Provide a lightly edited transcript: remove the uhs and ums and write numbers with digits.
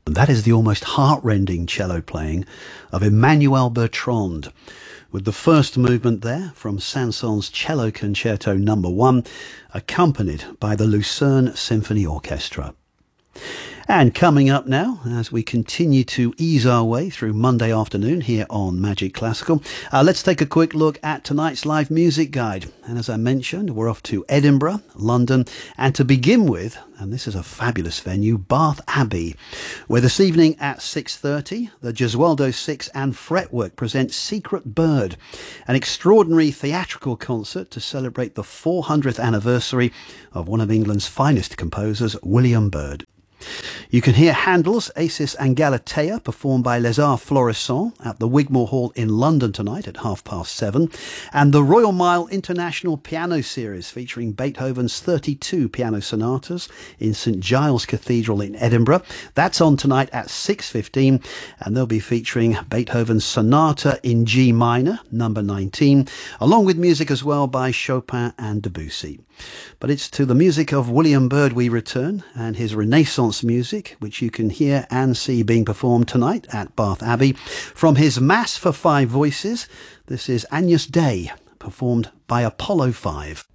And that is the almost heart-rending cello playing of Emmanuel Bertrand, with the first movement there from Saint-Saëns Cello Concerto No. 1, accompanied by the Lucerne Symphony Orchestra. And coming up now, as we continue to ease our way through Monday afternoon here on Magic Classical, let's take a quick look at tonight's live music guide. And as I mentioned, we're off to Edinburgh, London, and to begin with, and this is a fabulous venue, Bath Abbey, where this evening at 6:30, the Gesualdo Six and Fretwork present Secret Bird, an extraordinary theatrical concert to celebrate the 400th anniversary of one of England's finest composers, William Byrd. You can hear Handel's Acis and Galatea performed by Les Arts Florissants at the Wigmore Hall in London tonight at 7:30, and the Royal Mile International Piano Series featuring Beethoven's 32 piano sonatas in St Giles Cathedral in Edinburgh. That's on tonight at 6:15, and they'll be featuring Beethoven's Sonata in G minor, number 19, along with music as well by Chopin and Debussy. But it's to the music of William Byrd we return, and his Renaissance music, which you can hear and see being performed tonight at Bath Abbey. From his Mass for Five Voices, this is Agnus Dei, performed by Apollo 5.